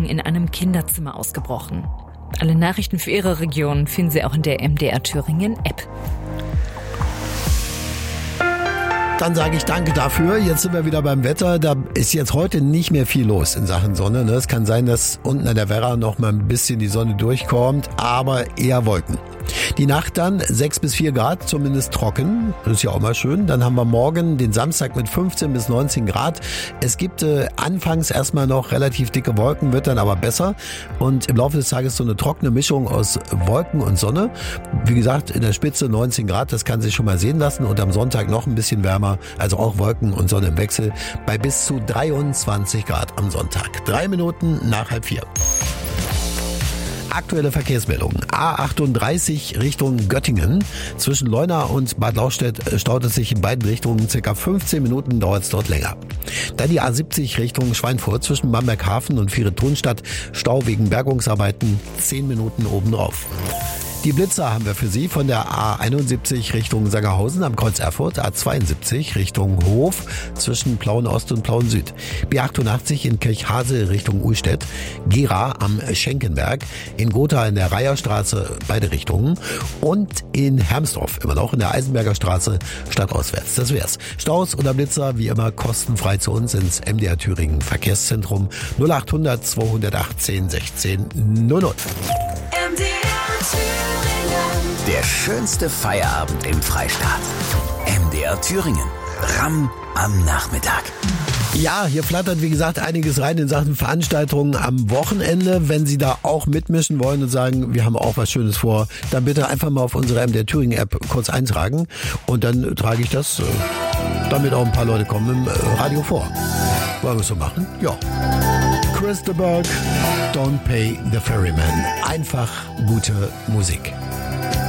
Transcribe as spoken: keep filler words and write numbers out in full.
in einem Kinderzimmer ausgebrochen. Alle Nachrichten für Ihre Region finden Sie auch in der M D R Thüringen App. Dann sage ich danke dafür. Jetzt sind wir wieder beim Wetter. Da ist jetzt heute nicht mehr viel los in Sachen Sonne. Es kann sein, dass unten an der Werra noch mal ein bisschen die Sonne durchkommt, aber eher Wolken. Die Nacht dann sechs bis vier Grad, zumindest trocken. Das ist ja auch mal schön. Dann haben wir morgen den Samstag mit fünfzehn bis neunzehn Grad. Es gibt äh, anfangs erstmal noch relativ dicke Wolken, wird dann aber besser. Und im Laufe des Tages so eine trockene Mischung aus Wolken und Sonne. Wie gesagt, in der Spitze neunzehn Grad, das kann sich schon mal sehen lassen. Und am Sonntag noch ein bisschen wärmer, also auch Wolken und Sonne im Wechsel, bei bis zu dreiundzwanzig Grad am Sonntag. Drei Minuten nach halb vier. Aktuelle Verkehrsmeldungen. A achtunddreißig Richtung Göttingen. Zwischen Leuna und Bad Lauchstädt staut es sich in beiden Richtungen. Circa fünfzehn Minuten dauert es dort länger. Dann die A siebzig Richtung Schweinfurt. Zwischen Bamberghafen und Viere-Thunstadt. Stau wegen Bergungsarbeiten. zehn Minuten obendrauf. Die Blitzer haben wir für Sie von der A einundsiebzig Richtung Sangerhausen am Kreuz Erfurt, A zweiundsiebzig Richtung Hof zwischen Plauen Ost und Plauen Süd, B achtundachtzig in Kirchhase Richtung Uhlstedt, Gera am Schenkenberg, in Gotha in der Reiherstraße beide Richtungen und in Hermsdorf immer noch in der Eisenberger Straße stadtauswärts. Das wär's. Staus oder Blitzer wie immer kostenfrei zu uns ins M D R Thüringen Verkehrszentrum null achthundert zweihundertachtzehn sechzehn null null. M D R Der schönste Feierabend im Freistaat. M D R Thüringen. Ramm am Nachmittag. Ja, hier flattert wie gesagt einiges rein in Sachen Veranstaltungen am Wochenende. Wenn Sie da auch mitmischen wollen und sagen, wir haben auch was Schönes vor, dann bitte einfach mal auf unsere M D R Thüringen App kurz eintragen und dann trage ich das, damit auch ein paar Leute kommen, im Radio vor. Wollen wir es so machen? Ja. Chris de Burgh, Don't Pay the Ferryman. Einfach gute Musik.